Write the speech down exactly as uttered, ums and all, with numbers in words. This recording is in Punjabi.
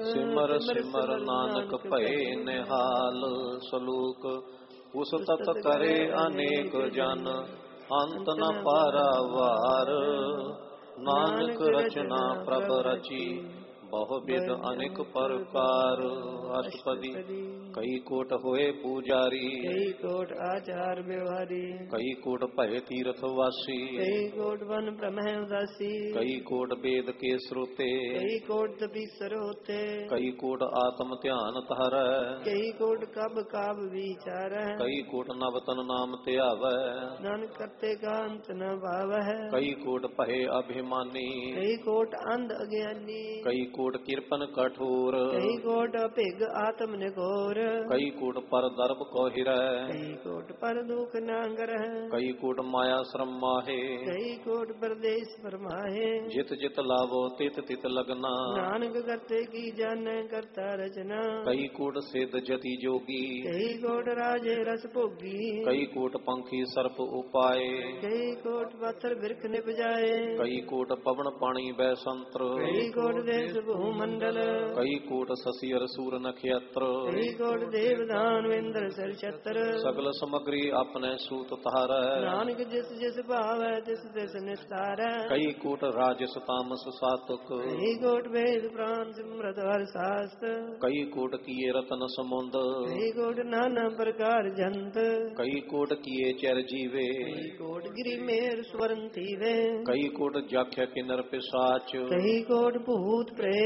ਸਿਮਰ ਸਿਮਰ ਨਾਨਕ ਭਏ ਨਿਹਾਲ ਸਲੂਕ। ਉਸ ਤਤ ਕਰੇ ਅਨੇਕ ਜਨ ਅੰਤ ਨ ਪਾਰਾਵਾਰ। ਨਾਨਕ ਰਚਨਾ ਪ੍ਰਭ ਰਚੀ ਬਹੁ ਬਿਦ ਅਨੇਕ ਪ੍ਰਕਾਰ। ਅਸ਼ਟਪਦੀ ਕਈ ਕੋਟ ਹੋਏ ਪੂਜਾਰੀ ਕਈ ਕੋਟ ਆਚਾਰ ਵਿਵਹਾਰੀ। ਕਈ ਕੋਟ ਭਏ ਤੀਰਥ ਵਾਸੀ ਕਈ ਕੋਟ ਵਨ ਬ੍ਰਹਮੈ ਉਦਾਸੀ। ਕਈ ਕੋਟ ਵੇਦ ਕੇ ਸਰੋਤੇ ਕਈ ਕੋਟ ਤਪੀਸਰ ਹੋਤੇ। ਕਈ ਕੋਟ ਆਤਮ ਧਿਆਨ ਧਰੈ ਕਈ ਕੋਟ ਕਬ ਕਾਬ ਵਿਚਾਰੈ। ਕਈ ਕੋਟ ਨਵ ਤਨ ਨਾਮ ਧਿਆਵੈ ਨਾਨਕ ਕਰਤੇ ਕਾ ਅੰਤ ਨ ਭਾਵੈ। ਕਈ ਕੋਟ ਭਏ ਅਭਿਮਾਨੀ ਕਈ ਕੋਟ ਅੰਧ ਅਗਿਆਨੀ। ਕਈ ਕੋਟ ਕਿਰਪਨ ਕਠੋਰ ਕਈ ਕੋਟ ਭਿਗ ਆਤਮ ਨਿਗੋਰ। ਕਈ ਕੋਟ ਪਰ ਦਰਬ ਕੋ ਹਿਰੈ ਕਈ ਕੋਟ ਪਰ ਦੁਖ ਨਾਂਗ ਰਹਿ। ਕਈ ਕੋਟ ਮਾਇਆ ਸ਼ਰਮ ਮਾਹੇ ਕਈ ਕੋਟ ਪਰਦੇਸ ਫਰਮਾਹੇ। ਜਿਤ ਜਿਤ ਲਾਵੋ ਤਿਤ ਤਿਤ ਲਗਨਾ ਨਾਨਕ ਕਰਤੇ ਕੀ ਜਾਣੈ ਕਰਤਾ ਰਚਨਾ। ਕਈ ਕੋਟ ਸਿੱਧ ਜਤੀ ਜੋਗੀ ਕਈ ਕੋਟ ਰਾਜੇ ਰਸ ਭੋਗੀ। ਕਈ ਕੋਟ ਪੰਖੀ ਸਰਪ ਉਪਾਏ ਕਈ ਕੋਟ ਪੱਥਰ ਬਿਰਖ ਨਿਪਜਾਏ। ਕਈ ਕੋਟ ਪਵਨ ਪਾਣੀ ਬੈ ਸੰਤਰ ਕਈ ਕੋਟ ਦੇਸ ਭੂ ਮੰਡਲ। ਕਈ ਕੋਟ ਸਸੀ ਅਰ ਸੂਰ ਨਖਿਅਤਰ ਕਈ ਕੋਟ ਦੇਵ ਦਾਨ ਇੰਦਰ ਸਰ ਛਤਰ। ਸਗਲ ਸਮਗਰੀ ਆਪਣੇ ਸੂਤ ਧਾਰੈ ਨਾਨਕ ਜਿਸ ਜਿਸ ਭਾਵੈ ਤਿਸ ਤਿਸ ਨਿਸਤਾਰੈ। ਕਈ ਕੋਟ ਰਾਜਸ ਤਾਮਸ ਸਾਤੁਕ ਕਈ ਕੋਟ ਵੇਦ ਪ੍ਰਾਨ ਸਿਮਰਤ ਹਰ ਸਾਸਤ। ਕਈ ਕੋਟ ਕੀਏ ਰਤਨ ਸਮੁੰਦ ਕਈ ਕੋਟ ਨਾਨਾ ਪ੍ਰਕਾਰ ਜੰਤ। ਕਈ ਕੋਟ ਕੀਏ ਚਰ ਜੀਵੇ ਕਈ ਕੋਟ ਗਿਰੀ ਮੇਰ ਸਵਰਨ ਥੀਵੇ। ਕਈ ਕੋਟ ਜਾਖਿਆ ਕਿਨਰ ਪਿਸਾਚ ਕਈ ਕੋਟ ਭੂਤ ਪ੍ਰੇਤ